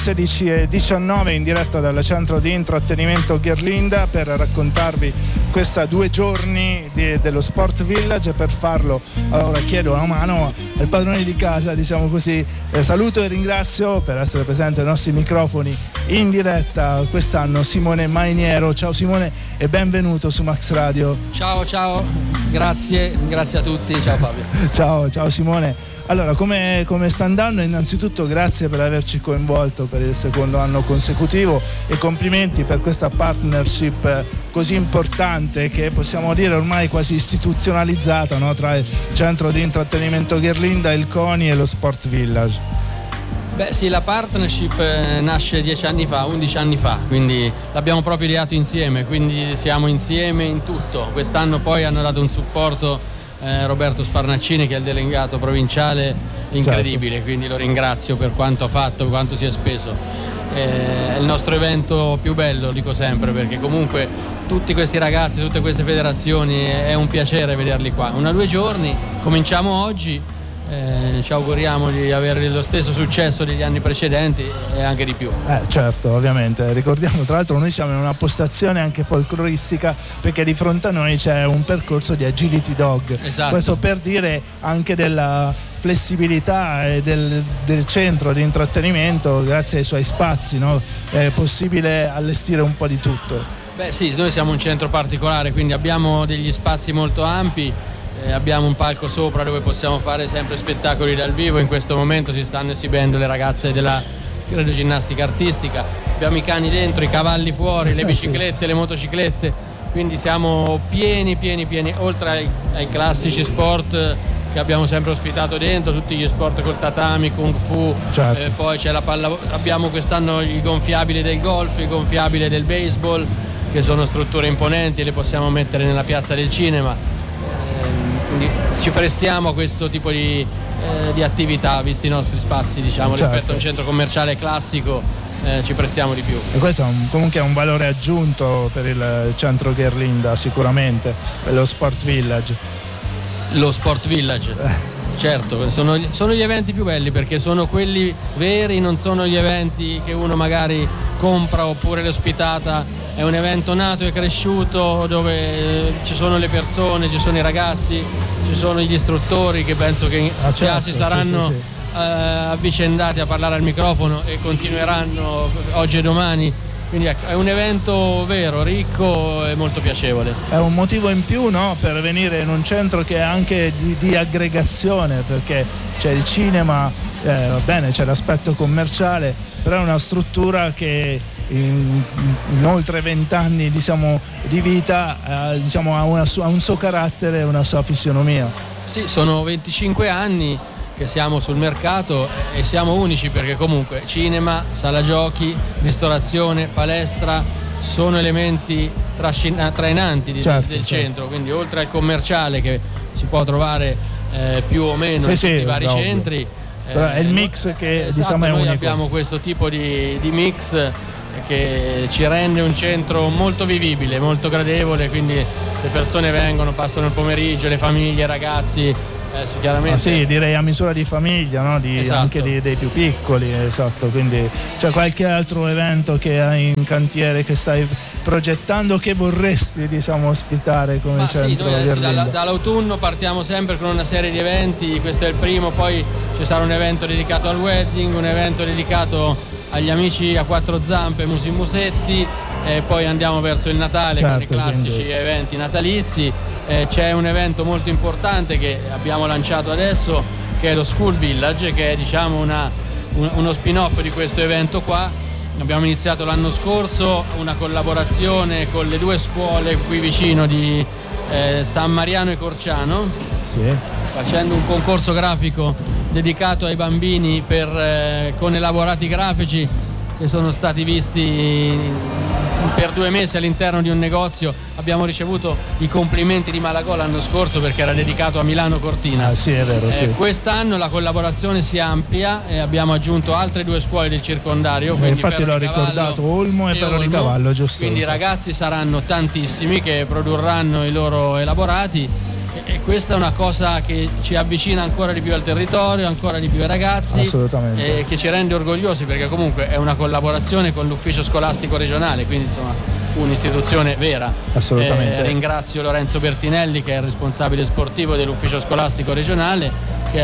16:19 in diretta dal centro di intrattenimento Gherlinda per raccontarvi questa 2 giorni dello Sport Village. Per farlo ora chiedo una mano al padrone di casa, diciamo così. Saluto e ringrazio per essere presente ai nostri microfoni in diretta quest'anno Simone Mainiero. Ciao Simone e benvenuto su Max Radio. Ciao, grazie a tutti, ciao Fabio. Ciao Simone. Allora, come sta andando? Innanzitutto grazie per averci coinvolto per il secondo anno consecutivo e complimenti per questa partnership così importante, che possiamo dire ormai quasi istituzionalizzata, no? Tra il centro di intrattenimento Gherlinda, il CONI e lo Sport Village. Beh sì, la partnership nasce 11 anni fa, quindi l'abbiamo proprio ideato insieme, quindi siamo insieme in tutto. Quest'anno poi hanno dato un supporto Roberto Sparnaccini, che è il delegato provinciale, incredibile, certo. Quindi lo ringrazio per quanto ha fatto, quanto si è speso. È il nostro evento più bello, lo dico sempre, perché comunque tutti questi ragazzi, tutte queste federazioni, è un piacere vederli qua. 2 giorni, cominciamo oggi. Ci auguriamo di avere lo stesso successo degli anni precedenti e anche di più. Certo, ovviamente. Ricordiamo, tra l'altro, noi siamo in una postazione anche folcloristica, perché di fronte a noi c'è un percorso di agility dog. Esatto. Questo per dire anche della flessibilità e del centro di intrattenimento. Grazie ai suoi spazi, no? È possibile allestire un po' di tutto. Beh sì, noi siamo un centro particolare, quindi abbiamo degli spazi molto ampi. Abbiamo un palco sopra dove possiamo fare sempre spettacoli dal vivo. In questo momento si stanno esibendo le ragazze della, credo, ginnastica artistica. Abbiamo i cani dentro, i cavalli fuori, le biciclette, le motociclette, quindi siamo pieni, oltre ai classici sport che abbiamo sempre ospitato dentro, tutti gli sport col tatami, kung fu, certo. Poi c'è la abbiamo quest'anno i gonfiabili del golf, i gonfiabili del baseball, che sono strutture imponenti, le possiamo mettere nella piazza del cinema. Quindi ci prestiamo a questo tipo di attività, visti i nostri spazi, diciamo, certo. Rispetto a un centro commerciale classico, ci prestiamo di più. E questo comunque è un valore aggiunto per il centro Gherlinda, sicuramente, per lo Sport Village. Lo Sport Village, certo, sono gli eventi più belli, perché sono quelli veri, non sono gli eventi che uno magari compra oppure l'ospitata. È un evento nato e cresciuto, dove ci sono le persone, ci sono i ragazzi, ci sono gli istruttori, che penso che già si saranno avvicendati a parlare al microfono e continueranno oggi e domani. Quindi ecco, è un evento vero, ricco e molto piacevole. È un motivo in più, no, per venire in un centro che è anche di aggregazione, perché c'è il cinema, va bene, c'è l'aspetto commerciale, però è una struttura che in oltre 20 anni, diciamo, di vita, diciamo, ha un suo carattere e una sua fisionomia. Sì, sono 25 anni che siamo sul mercato e siamo unici, perché comunque cinema, sala giochi, ristorazione, palestra sono elementi trainanti certo, del centro, quindi oltre al commerciale che si può trovare più o meno in tutti i vari centri, però è il mix che esatto, diciamo è noi unico. Abbiamo questo tipo di mix che ci rende un centro molto vivibile, molto gradevole, quindi le persone vengono, passano il pomeriggio, le famiglie, i ragazzi, chiaramente. Sì, direi a misura di famiglia, no? Esatto. Anche dei più piccoli, esatto. Quindi c'è qualche altro evento che hai in cantiere, che stai progettando, che vorresti, diciamo, ospitare come centro? Sì, noi dall'autunno partiamo sempre con una serie di eventi. Questo è il primo, poi ci sarà un evento dedicato al wedding, un evento dedicato agli amici a quattro zampe, Musi Musetti, e poi andiamo verso il Natale, certo, con i classici eventi natalizi. C'è un evento molto importante che abbiamo lanciato adesso, che è lo School Village, che è, diciamo, uno spin-off di questo evento qua. Abbiamo iniziato l'anno scorso una collaborazione con le 2 scuole qui vicino di San Mariano e Corciano, sì, facendo un concorso grafico dedicato ai bambini con elaborati grafici che sono stati visti per 2 mesi all'interno di un negozio. Abbiamo ricevuto i complimenti di Malagò l'anno scorso, perché era dedicato a Milano Cortina. Sì, è vero, sì. Quest'anno la collaborazione si amplia e abbiamo aggiunto altre 2 scuole del circondario, infatti l'ho ricordato, Olmo e Ferro di Cavallo, giusto? Quindi i ragazzi saranno tantissimi che produrranno i loro elaborati e questa è una cosa che ci avvicina ancora di più al territorio, ancora di più ai ragazzi, assolutamente, e che ci rende orgogliosi, perché comunque è una collaborazione con l'ufficio scolastico regionale, quindi insomma un'istituzione vera. Assolutamente. Ringrazio Lorenzo Bertinelli, che è il responsabile sportivo dell'ufficio scolastico regionale, che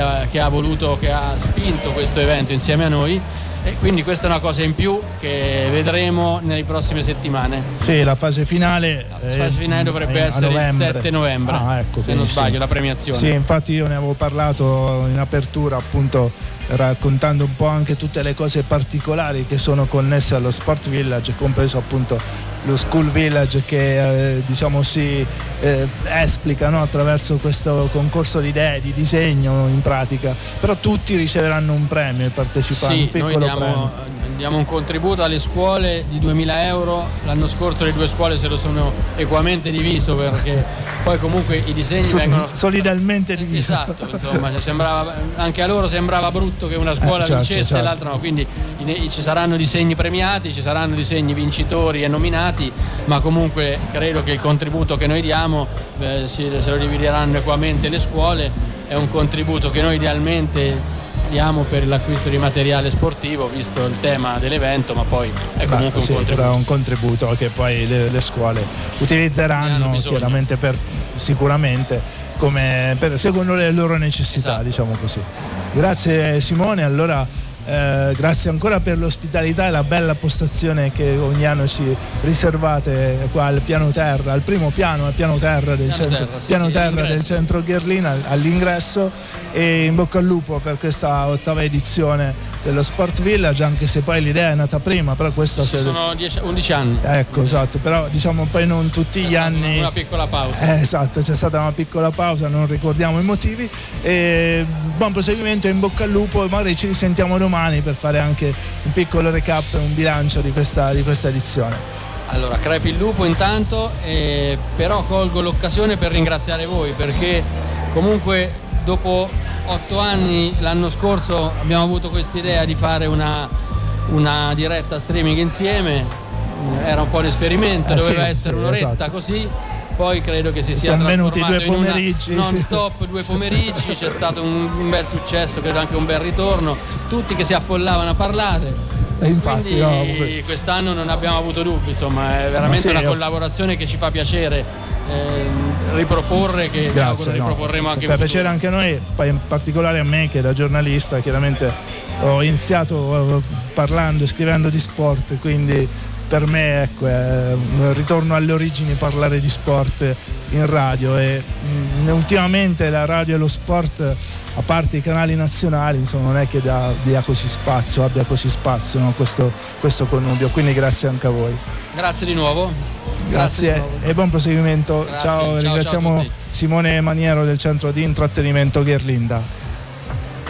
ha spinto questo evento insieme a noi, e quindi questa è una cosa in più che vedremo nelle prossime settimane. Sì, la fase finale dovrebbe essere il 7 novembre, ecco, se non sbaglio, la premiazione. Sì, infatti io ne avevo parlato in apertura, appunto raccontando un po' anche tutte le cose particolari che sono connesse allo Sport Village, compreso appunto lo School Village, che diciamo si esplica, no? Attraverso questo concorso di idee, di disegno in pratica, però tutti riceveranno un premio, i partecipanti, un piccolo premio. Diamo un contributo alle scuole di 2.000 euro. L'anno scorso le 2 scuole se lo sono equamente diviso, perché poi comunque i disegni vengono solidalmente divisi. Esatto, insomma, anche a loro sembrava brutto che una scuola vincesse e l'altra no, quindi ci saranno disegni premiati, ci saranno disegni vincitori e nominati, ma comunque credo che il contributo che noi diamo se lo divideranno equamente le scuole. È un contributo che noi idealmente diamo per l'acquisto di materiale sportivo, visto il tema dell'evento, ma poi è comunque un contributo che poi le scuole utilizzeranno chiaramente sicuramente secondo le loro necessità, esatto. Diciamo così. Grazie Simone, allora grazie ancora per l'ospitalità e la bella postazione che ogni anno ci riservate qua al piano terra, al primo piano, al piano terra del centro Gherlina, all'ingresso, e in bocca al lupo per questa 8ª edizione dello Sport Village, anche se poi l'idea è nata prima, però questa sono 11 anni. Ecco, esatto, però diciamo poi non tutti gli anni. Una piccola pausa. Esatto, c'è stata una piccola pausa, non ricordiamo i motivi. Buon proseguimento, in bocca al lupo, e magari ci risentiamo domani per fare anche un piccolo recap, un bilancio di questa edizione. Allora, crepi il lupo intanto, però colgo l'occasione per ringraziare voi, perché comunque dopo 8 anni l'anno scorso abbiamo avuto quest'idea di fare una diretta streaming insieme. Era un po' un esperimento, doveva essere un'oretta, esatto. Così poi credo che si sia venuti trasformato 2 pomeriggi, in una non stop 2 pomeriggi. C'è stato un bel successo, credo anche un bel ritorno, tutti che si affollavano a parlare, e infatti quest'anno non abbiamo avuto dubbi, insomma è veramente una collaborazione che ci fa piacere riproporre, che riproporremo anche in futuro. Fa piacere anche a noi, poi in particolare a me che da giornalista chiaramente ho iniziato parlando e scrivendo di sport, quindi per me ecco, è un ritorno alle origini parlare di sport in radio, e ultimamente la radio e lo sport, a parte i canali nazionali, insomma, non è che abbia così spazio, no? questo connubio, quindi grazie anche a voi. Grazie di nuovo. Grazie e buon proseguimento. Ciao, ringraziamo Simone Maniero del centro di intrattenimento Gherlinda.